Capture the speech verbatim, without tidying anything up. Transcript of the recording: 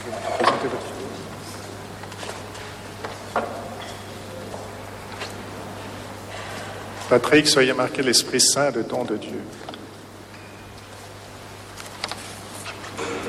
présenter votre vidéo. Patrick, soyez marqué l'Esprit Saint, le don de Dieu.